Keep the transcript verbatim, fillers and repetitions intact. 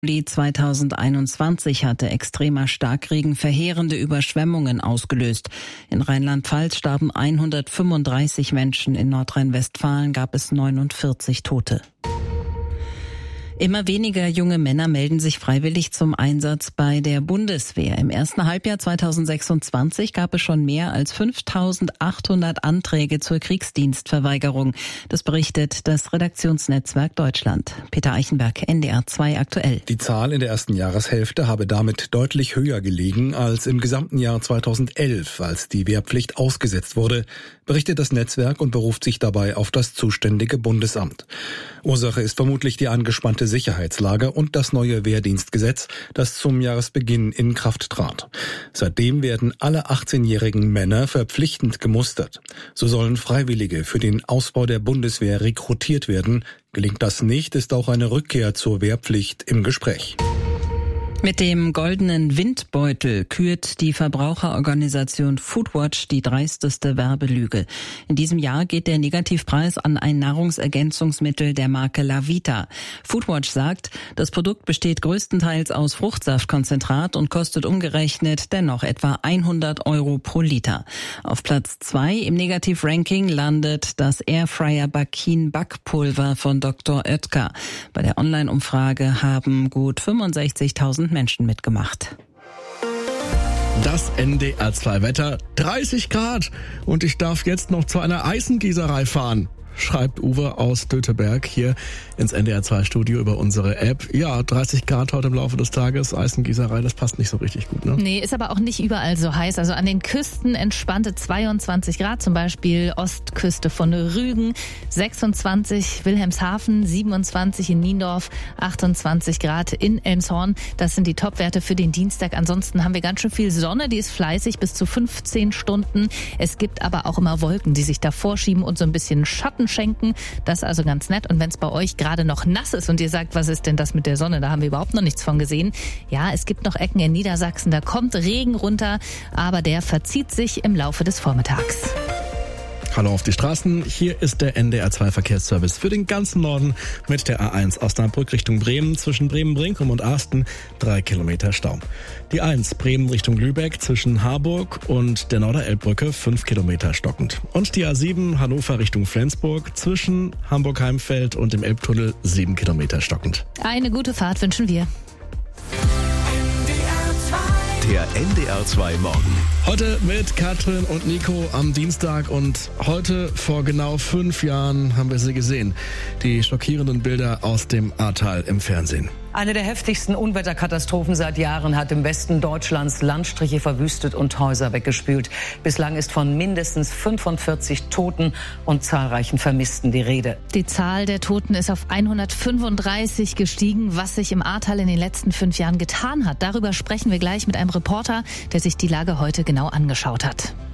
Juli zweitausendeinundzwanzig hatte extremer Starkregen verheerende Überschwemmungen ausgelöst. In Rheinland-Pfalz starben hundertfünfunddreißig Menschen, in Nordrhein-Westfalen gab es neunundvierzig Tote. Immer weniger junge Männer melden sich freiwillig zum Einsatz bei der Bundeswehr. Im ersten Halbjahr zweitausendsechsundzwanzig gab es schon mehr als fünftausendachthundert Anträge zur Kriegsdienstverweigerung. Das berichtet das Redaktionsnetzwerk Deutschland. Peter Eichenberg, N D R zwei aktuell. Die Zahl in der ersten Jahreshälfte habe damit deutlich höher gelegen als im gesamten Jahr zweitausendelf, als die Wehrpflicht ausgesetzt wurde, berichtet das Netzwerk und beruft sich dabei auf das zuständige Bundesamt. Ursache ist vermutlich die angespannte Sicherheitslage und das neue Wehrdienstgesetz, das zum Jahresbeginn in Kraft trat. Seitdem werden alle achtzehnjährigen Männer verpflichtend gemustert. So sollen Freiwillige für den Ausbau der Bundeswehr rekrutiert werden. Gelingt das nicht, ist auch eine Rückkehr zur Wehrpflicht im Gespräch. Mit dem goldenen Windbeutel kürt die Verbraucherorganisation Foodwatch die dreisteste Werbelüge. In diesem Jahr geht der Negativpreis an ein Nahrungsergänzungsmittel der Marke Lavita. Foodwatch sagt, das Produkt besteht größtenteils aus Fruchtsaftkonzentrat und kostet umgerechnet dennoch etwa hundert Euro pro Liter. Auf Platz zwei im Negativranking landet das Airfryer Bakin Backpulver von Doktor Oetker. Bei der Online-Umfrage haben gut fünfundsechzigtausend Menschen mitgemacht. Das N D R zwei Wetter, dreißig Grad und ich darf jetzt noch zu einer Eisengießerei fahren, schreibt Uwe aus Döteberg hier ins N D R zwei Studio über unsere App. Ja, dreißig Grad heute im Laufe des Tages, Eisengießerei, das passt nicht so richtig gut, ne? Nee, ist aber auch nicht überall so heiß. Also an den Küsten entspannte zweiundzwanzig Grad, zum Beispiel Ostküste von Rügen, sechsundzwanzig Wilhelmshaven, siebenundzwanzig in Niendorf, achtundzwanzig Grad in Elmshorn. Das sind die Topwerte für den Dienstag. Ansonsten haben wir ganz schön viel Sonne, die ist fleißig bis zu fünfzehn Stunden. Es gibt aber auch immer Wolken, die sich da vorschieben und so ein bisschen Schatten schenken. Das ist also ganz nett. Und wenn es bei euch gerade noch nass ist und ihr sagt, was ist denn das mit der Sonne? Da haben wir überhaupt noch nichts von gesehen. Ja, es gibt noch Ecken in Niedersachsen, da kommt Regen runter, aber der verzieht sich im Laufe des Vormittags. Hallo auf die Straßen, hier ist der N D R zwei Verkehrsservice für den ganzen Norden mit der A eins Osnabrück Richtung Bremen zwischen Bremen-Brinkum und Arsten, drei Kilometer Stau. Die eins Bremen Richtung Lübeck zwischen Harburg und der Norderelbbrücke, fünf Kilometer stockend. Und die A sieben Hannover Richtung Flensburg zwischen Hamburg-Heimfeld und dem Elbtunnel, sieben Kilometer stockend. Eine gute Fahrt wünschen wir. Der N D R zwei Morgen. Heute mit Katrin und Nico am Dienstag und heute vor genau fünf Jahren haben wir sie gesehen. Die schockierenden Bilder aus dem Ahrtal im Fernsehen. Eine der heftigsten Unwetterkatastrophen seit Jahren hat im Westen Deutschlands Landstriche verwüstet und Häuser weggespült. Bislang ist von mindestens fünfundvierzig Toten und zahlreichen Vermissten die Rede. Die Zahl der Toten ist auf hundertfünfunddreißig gestiegen, was sich im Ahrtal in den letzten fünf Jahren getan hat. Darüber sprechen wir gleich mit einem Reporter, der sich die Lage heute genau angeschaut hat.